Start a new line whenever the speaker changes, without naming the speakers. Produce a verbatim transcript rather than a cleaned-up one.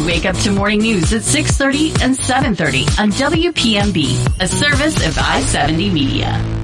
Wake up to morning news at six thirty and seven thirty on W P M B, a service of I seventy Media.